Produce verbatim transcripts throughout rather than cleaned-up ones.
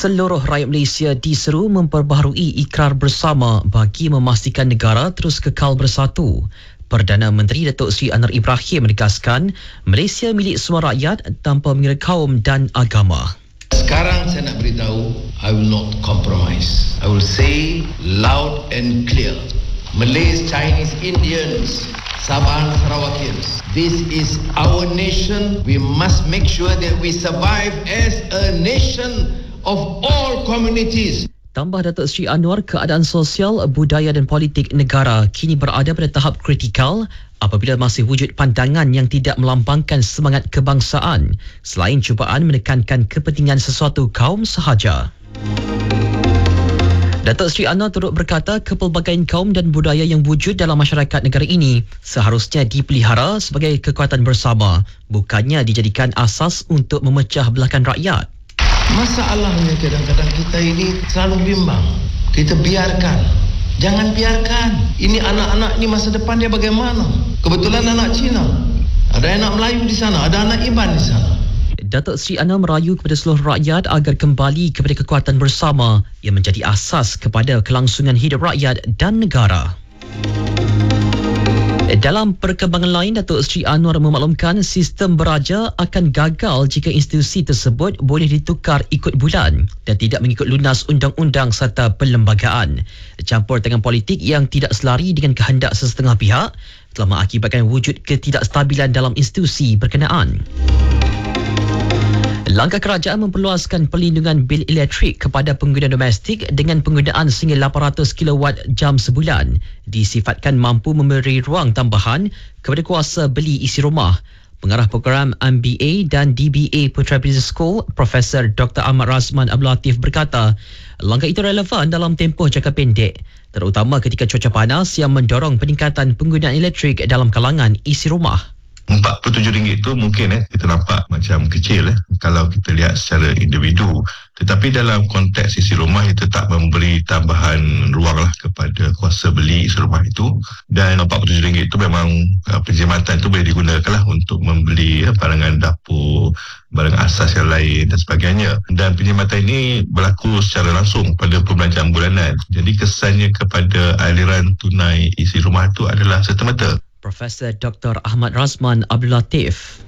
Seluruh rakyat Malaysia diseru memperbaharui ikrar bersama bagi memastikan negara terus kekal bersatu. Perdana Menteri Datuk Seri Anwar Ibrahim menegaskan Malaysia milik semua rakyat tanpa mengira kaum dan agama. Sekarang saya nak beritahu, I will not compromise. I will say loud and clear, Malays, Chinese, Indians, Sabahan, Sarawakians, this is our nation. We must make sure that we survive as a nation of all communities. Tambah Datuk Seri Anwar, keadaan sosial, budaya dan politik negara kini berada pada tahap kritikal apabila masih wujud pandangan yang tidak melambangkan semangat kebangsaan selain cubaan menekankan kepentingan sesuatu kaum sahaja. Datuk Seri Anwar turut berkata kepelbagaian kaum dan budaya yang wujud dalam masyarakat negara ini seharusnya dipelihara sebagai kekuatan bersama, bukannya dijadikan asas untuk memecah belahkan rakyat. Masalahnya kadang-kadang kita ini selalu bimbang. Kita biarkan. Jangan biarkan. Ini anak-anak ni masa depan dia bagaimana? Kebetulan anak Cina. Ada anak Melayu di sana. Ada anak Iban di sana. Datuk Seri Anwar merayu kepada seluruh rakyat agar kembali kepada kekuatan bersama yang menjadi asas kepada kelangsungan hidup rakyat dan negara. Dalam perkembangan lain, Datuk Seri Anwar memaklumkan sistem beraja akan gagal jika institusi tersebut boleh ditukar ikut bulan dan tidak mengikut lunas undang-undang serta perlembagaan. Campur tangan politik yang tidak selari dengan kehendak sesetengah pihak telah mengakibatkan wujud ketidakstabilan dalam institusi berkenaan. Langkah kerajaan memperluaskan perlindungan bil elektrik kepada pengguna domestik dengan penggunaan sehingga lapan ratus kilowatt jam sebulan disifatkan mampu memberi ruang tambahan kepada kuasa beli isi rumah. Pengarah program M B A dan D B A Putra Business School, Profesor Doktor Ahmad Razman Abdul Latif berkata, langkah itu relevan dalam tempoh jangka pendek, terutama ketika cuaca panas yang mendorong peningkatan penggunaan elektrik dalam kalangan isi rumah. empat puluh tujuh ringgit itu mungkin eh kita nampak macam kecil eh kalau kita lihat secara individu, tetapi dalam konteks isi rumah itu tak memberi tambahan ruang lah kepada kuasa beli isi rumah itu, dan empat puluh tujuh ringgit itu memang uh, penjimatan itu boleh digunakan lah untuk membeli uh, barangan dapur, barang asas yang lain dan sebagainya, dan penjimatan ini berlaku secara langsung pada perbelanjaan bulanan. Jadi kesannya kepada aliran tunai isi rumah itu adalah serta-merta. Profesor Doktor Ahmad Razman Abdul Latif.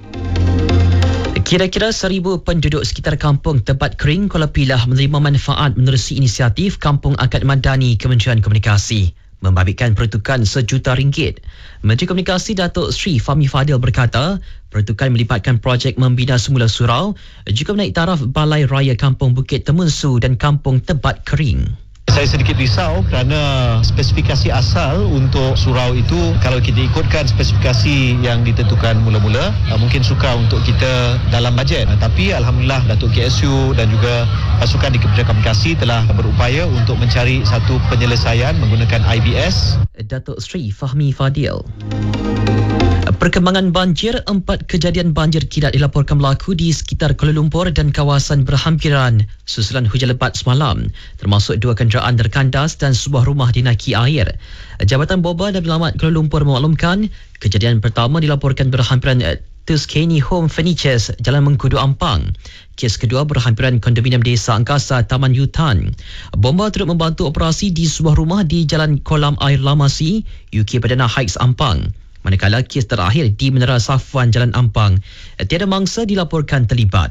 Kira-kira seribu penduduk sekitar kampung Tebat Kering, Kuala Pilah menerima manfaat menerusi inisiatif Kampung Akad Madani Kementerian Komunikasi, membabitkan peruntukan sejuta ringgit. Menteri Komunikasi Datuk Seri Fahmi Fadil berkata, peruntukan melibatkan projek membina semula surau, juga menaik taraf Balai Raya Kampung Bukit Temunsu dan Kampung Tebat Kering. Saya sedikit risau kerana spesifikasi asal untuk surau itu, kalau kita ikutkan spesifikasi yang ditentukan mula-mula, mungkin sukar untuk kita dalam bajet. Tapi Alhamdulillah Datuk K S U dan juga pasukan di Kementerian Komunikasi telah berupaya untuk mencari satu penyelesaian menggunakan I B S. Datuk Seri Fahmi Fadil. Perkembangan banjir, empat kejadian banjir kilat dilaporkan berlaku di sekitar Kuala Lumpur dan kawasan berhampiran susulan hujan lebat semalam, termasuk dua kenderaan terkandas dan sebuah rumah dinaiki air. Jabatan Boba dan Penyelamat Kuala Lumpur memaklumkan kejadian pertama dilaporkan berhampiran Tuscany Home Furnitures, Jalan Mengkudu Ampang. Kes kedua berhampiran kondominium Desa Angkasa, Taman Yutan. Bomba turut membantu operasi di sebuah rumah di Jalan Kolam Air Lamasi, U K Perdana Heights Ampang. Manakala kes terakhir di Menara Safwan Jalan Ampang, tiada mangsa dilaporkan terlibat.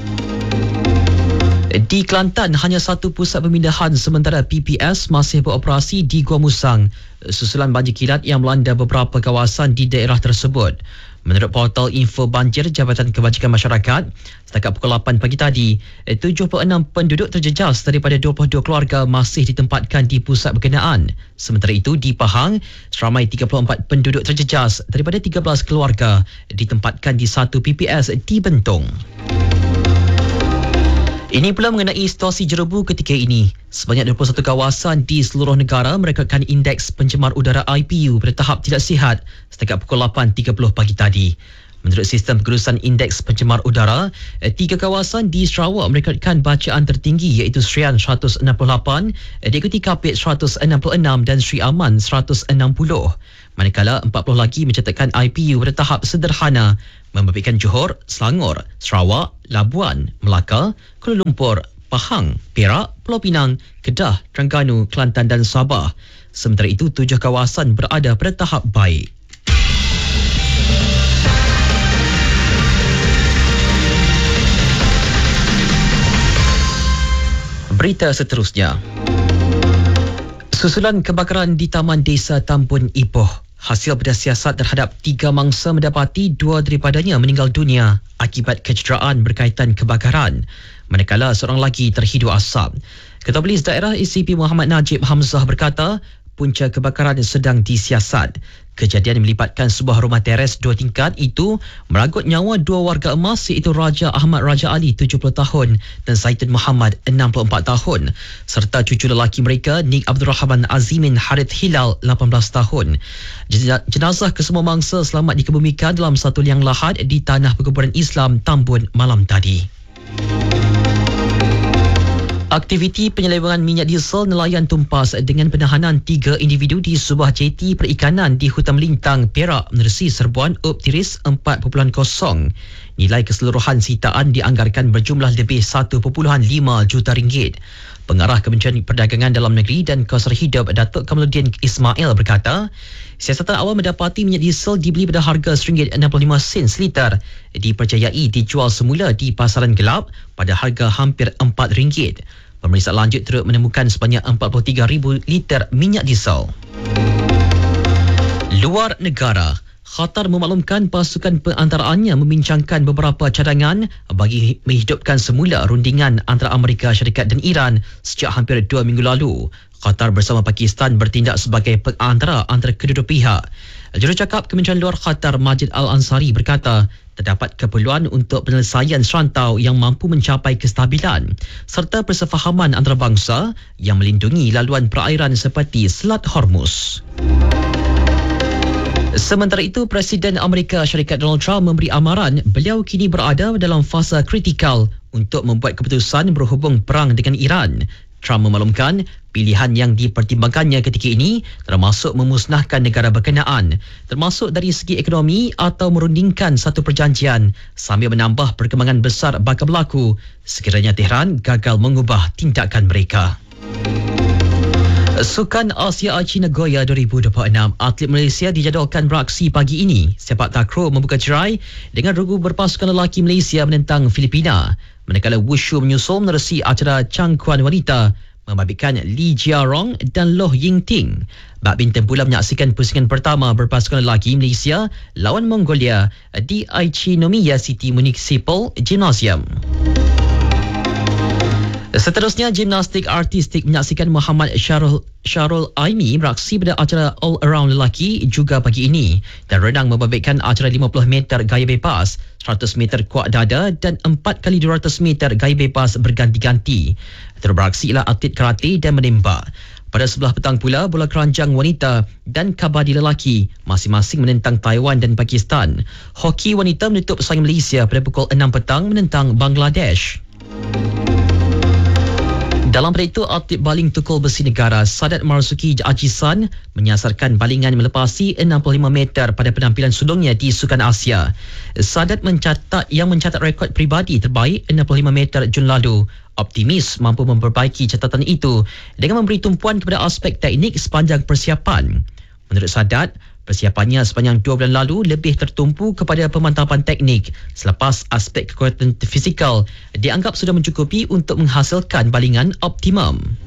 Di Kelantan, hanya satu pusat pemindahan sementara P P S masih beroperasi di Gua Musang susulan banjir kilat yang melanda beberapa kawasan di daerah tersebut. Menurut portal info banjir Jabatan Kebajikan Masyarakat, setakat pukul lapan pagi tadi, tujuh puluh enam penduduk terjejas daripada dua puluh dua keluarga masih ditempatkan di pusat berkenaan. Sementara itu, di Pahang, seramai tiga puluh empat penduduk terjejas daripada tiga belas keluarga ditempatkan di satu P P S di Bentong. Ini pula mengenai situasi jerebu ketika ini. Sebanyak dua puluh satu kawasan di seluruh negara merekodkan indeks pencemar udara I P U pada tahap tidak sihat setakat pukul lapan tiga puluh pagi tadi. Menurut sistem pengurusan indeks pencemar udara, tiga kawasan di Sarawak merekodkan bacaan tertinggi iaitu Serian seratus enam puluh lapan, diikuti Kapit seratus enam puluh enam dan Sri Aman seratus enam puluh. Manakala empat puluh lagi mencatatkan I P U pada tahap sederhana, membabitkan Johor, Selangor, Sarawak, Labuan, Melaka, Kuala Lumpur, Pahang, Perak, Pulau Pinang, Kedah, Terengganu, Kelantan dan Sabah. Sementara itu, tujuh kawasan berada pada tahap baik. Berita seterusnya. Susulan kebakaran di Taman Desa Tambun Ipoh. Hasil pada siasat terhadap tiga mangsa mendapati dua daripadanya meninggal dunia akibat kecederaan berkaitan kebakaran, manakala seorang lagi terhidu asap. Ketua Polis Daerah A C P Muhammad Najib Hamzah berkata, punca kebakaran sedang disiasat. Kejadian melibatkan sebuah rumah teres dua tingkat itu meragut nyawa dua warga emas iaitu Raja Ahmad Raja Ali tujuh puluh tahun dan Zaitun Muhammad enam puluh empat tahun serta cucu lelaki mereka Nik Abdul Rahman Azimin Harith Hilal lapan belas tahun. Jenazah kesemua mangsa selamat dikebumikan dalam satu liang lahat di Tanah Perkuburan Islam Tambun malam tadi. Aktiviti penyelewengan minyak diesel nelayan tumpas dengan penahanan tiga individu di sebuah jeti perikanan di Hutan Melintang, Perak menerusi serbuan U P Tiris empat titik kosong. Nilai keseluruhan sitaan dianggarkan berjumlah lebih satu perpuluhan lima juta ringgit. Pengarah Kementerian Perdagangan Dalam Negeri dan Kos Hidup Datuk Kamaluddin Ismail berkata, siasatan awal mendapati minyak diesel dibeli pada harga satu ringgit enam puluh lima sen seliter, dipercayai dijual semula di pasaran gelap pada harga hampir empat ringgit. Pemeriksaan lanjut turut menemukan sebanyak empat puluh tiga ribu liter minyak diesel. Luar negara, Qatar memaklumkan pasukan perantaraannya membincangkan beberapa cadangan bagi menghidupkan semula rundingan antara Amerika Syarikat dan Iran sejak hampir dua minggu lalu. Qatar bersama Pakistan bertindak sebagai perantara antara kedua-dua pihak. Jurucakap Kementerian Luar Qatar Majid Al-Ansari berkata, terdapat keperluan untuk penyelesaian serantau yang mampu mencapai kestabilan serta persefahaman antarabangsa yang melindungi laluan perairan seperti Selat Hormuz. Sementara itu, Presiden Amerika Syarikat Donald Trump memberi amaran beliau kini berada dalam fasa kritikal untuk membuat keputusan berhubung perang dengan Iran. Trump memaklumkan pilihan yang dipertimbangkannya ketika ini termasuk memusnahkan negara berkenaan, termasuk dari segi ekonomi atau merundingkan satu perjanjian sambil menambah perkembangan besar bakal berlaku sekiranya Tehran gagal mengubah tindakan mereka. Sukan Asia Aci Nagoya dua ribu dua puluh enam, atlet Malaysia dijadualkan beraksi pagi ini. Sepak takraw membuka cerai dengan regu berpasukan lelaki Malaysia menentang Filipina. Manakala Wushu menyusul menerusi acara cangkuan wanita membabitkan Lee Jia Rong dan Loh Ying Ting. Badminton pula menyaksikan pusingan pertama berpasukan lelaki Malaysia lawan Mongolia di Aichi-Nomiya City Municipal Gymnasium. Seterusnya, gimnastik artistik menyaksikan Muhammad Syarul, Syarul Aimi beraksi pada acara All Around lelaki juga pagi ini dan renang membabitkan acara lima puluh meter gaya bebas, seratus meter kuat dada dan empat kali dua ratus meter gaya bebas berganti-ganti. Terus beraksi ialah atlet karate dan menembak. Pada sebelah petang pula, bola keranjang wanita dan kabadi lelaki masing-masing menentang Taiwan dan Pakistan. Hoki wanita menutup persaingan Malaysia pada pukul enam petang menentang Bangladesh. Dalam pada itu, atlet baling tukul besi negara Sadat Marzuki Ajisan menyasarkan balingan melepasi enam puluh lima meter pada penampilan sulungnya di Sukan Asia. Sadat mencatat yang mencatat rekod peribadi terbaik enam puluh lima meter Jun lalu. Optimis mampu memperbaiki catatan itu dengan memberi tumpuan kepada aspek teknik sepanjang persiapan. Menurut Sadat, persiapannya sepanjang dua bulan lalu lebih tertumpu kepada pemantapan teknik selepas aspek kekuatan fizikal dianggap sudah mencukupi untuk menghasilkan balingan optimum.